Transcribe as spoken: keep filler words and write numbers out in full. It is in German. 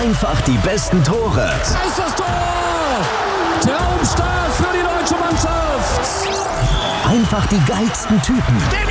Einfach die besten Tore. Da ist das Tor! Traumstart für die deutsche Mannschaft! Einfach die geilsten Typen.